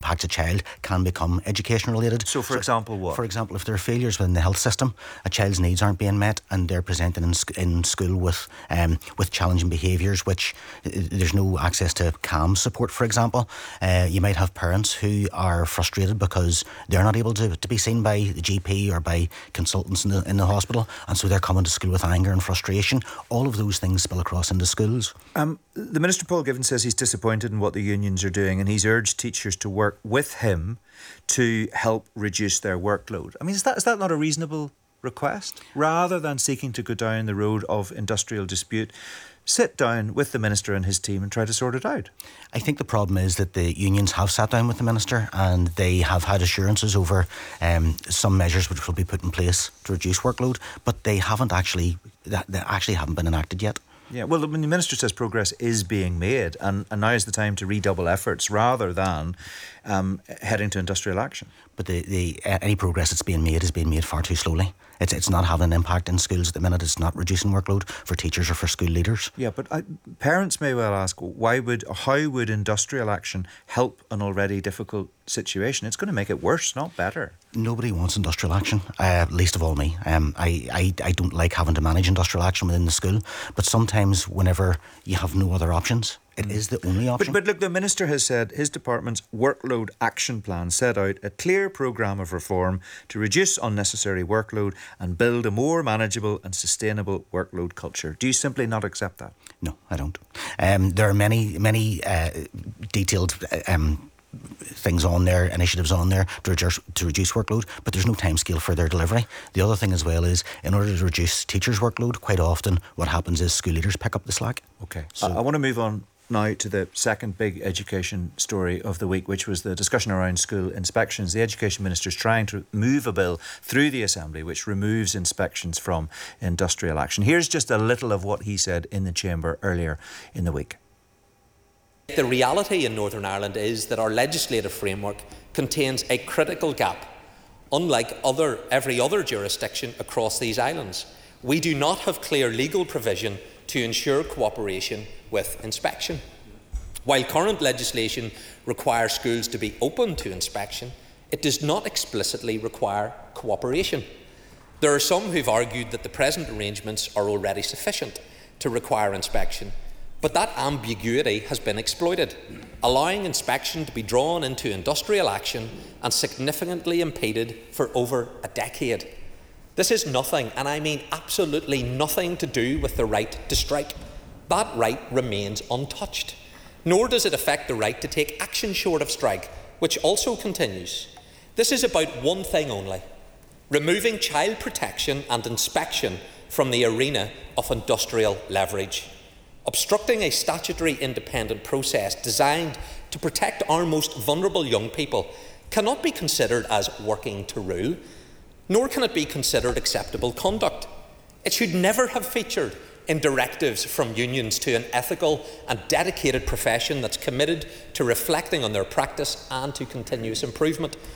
impacts a child can become education related. So, for example, what? For example, if there are failures within the health system, a child's needs aren't being met, and they're presented in school with challenging behaviours, which there's no access to CAMS support, for example. You might have parents who are frustrated because they're not able to be seen by the GP or by consultants in the hospital, and so they're coming to school with anger and frustration. All of those things spill across into schools. The Minister, Paul Givan, says he's disappointed in what the unions are doing, and he's urged teachers to work with him to help reduce their workload. I mean, is that not a reasonable request? Rather than seeking to go down the road of industrial dispute, sit down with the Minister and his team and try to sort it out. I think the problem is that the unions have sat down with the Minister and they have had assurances over some measures which will be put in place to reduce workload, but they haven't actually haven't been enacted yet. Yeah, well, when the Minister says progress is being made, and now is the time to redouble efforts rather than heading to industrial action. But any progress that's being made is being made far too slowly. It's not having an impact in schools at the minute. It's not reducing workload for teachers or for school leaders. Yeah, but parents may well ask, how would industrial action help an already difficult situation? It's going to make it worse, not better. Nobody wants industrial action, least of all me. I don't like having to manage industrial action within the school, but sometimes whenever you have no other options, it is the only option. But look, the Minister has said his department's workload action plan set out a clear programme of reform to reduce unnecessary workload and build a more manageable and sustainable workload culture. Do you simply not accept that? No, I don't. There are many detailed things on there, initiatives on there to reduce workload, but there's no timescale for their delivery. The other thing as well is, in order to reduce teachers' workload, quite often what happens is school leaders pick up the slack. Okay, so I want to move on now to the second big education story of the week, which was the discussion around school inspections. The Education Minister is trying to move a bill through the Assembly which removes inspections from industrial action. Here's just a little of what he said in the Chamber earlier in the week. The reality in Northern Ireland is that our legislative framework contains a critical gap. Unlike every other jurisdiction across these islands, we do not have clear legal provision to ensure cooperation with inspection. While current legislation requires schools to be open to inspection, it does not explicitly require cooperation. There are some who've argued that the present arrangements are already sufficient to require inspection, but that ambiguity has been exploited, allowing inspection to be drawn into industrial action and significantly impeded for over a decade. This is nothing, and I mean absolutely nothing, to do with the right to strike. That right remains untouched. Nor does it affect the right to take action short of strike, which also continues. This is about one thing only: removing child protection and inspection from the arena of industrial leverage. Obstructing a statutory independent process designed to protect our most vulnerable young people cannot be considered as working to rule, nor can it be considered acceptable conduct. It should never have featured in directives from unions to an ethical and dedicated profession that's committed to reflecting on their practice and to continuous improvement.